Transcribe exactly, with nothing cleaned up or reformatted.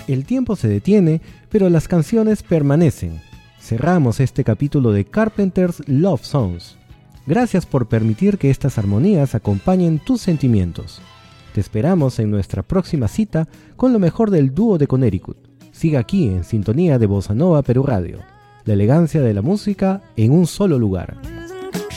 El tiempo se detiene, pero las canciones permanecen. Cerramos este capítulo de Carpenter's Love Songs. Gracias por permitir que estas armonías acompañen tus sentimientos. Te esperamos en nuestra próxima cita con lo mejor del dúo de Connecticut. Siga aquí en sintonía de Bossa Nova Perú Radio. La elegancia de la música en un solo lugar.